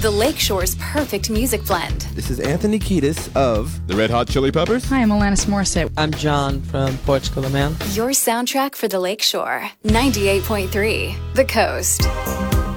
the Lakeshore's perfect music blend. This is Anthony Kiedis of the Red Hot Chili Peppers. Hi, I'm Alanis Morissette. I'm John from Portugal the Man. Your soundtrack for the Lakeshore. 98.3 The Coast.